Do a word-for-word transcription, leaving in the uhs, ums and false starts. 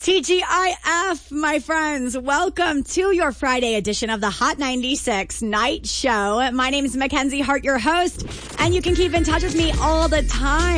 T G I F, my friends. Welcome to your Friday edition of the Hot ninety-six Night Show. My name is Mackenzie Hart, your host, and you can keep in touch with me all the time.